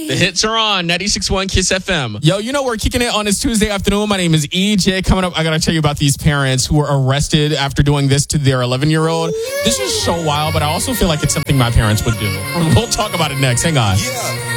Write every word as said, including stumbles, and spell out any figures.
The hits are on ninety-six point one Kiss F M. Yo, you know we're kicking it on this Tuesday afternoon. My name is E J. Coming up, I got to tell you about these parents who were arrested after doing this to their eleven-year-old. This is so wild, but I also feel like it's something my parents would do. We'll talk about it next. Hang on. Yeah.